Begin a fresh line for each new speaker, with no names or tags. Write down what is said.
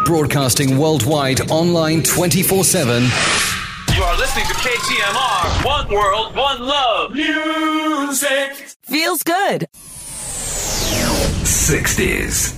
Broadcasting worldwide, online 24/7.
You are listening to KTMR. One world, one love. Music.
Feels good.
60s.